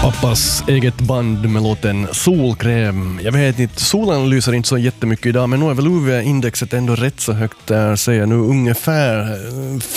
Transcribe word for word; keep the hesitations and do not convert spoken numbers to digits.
Pappas eget band med låten Solkräm. Jag vet inte, solen lyser inte så jättemycket idag, men nu är väl U V-indexet ändå rätt så högt där, säger jag nu ungefär